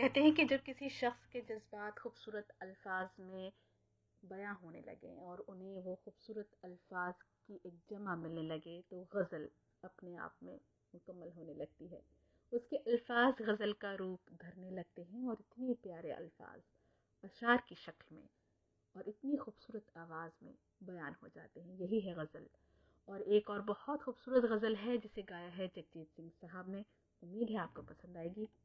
कहते हैं कि जब किसी शख्स के जज्बात खूबसूरत अल्फाज में बयां होने लगे और उन्हें वो खूबसूरत अल्फाज की एक जमा मिलने लगे तो गज़ल अपने आप में मुकम्मल होने लगती है। उसके अल्फाज गज़ल का रूप धरने लगते हैं और इतने प्यारे अल्फाज अशार की शक्ल में और इतनी खूबसूरत आवाज़ में बयान हो जाते हैं। यही है गज़ल। और एक और बहुत खूबसूरत गज़ल है जिसे गाया है जगजीत सिंह साहब ने। उम्मीद है आपको पसंद आएगी।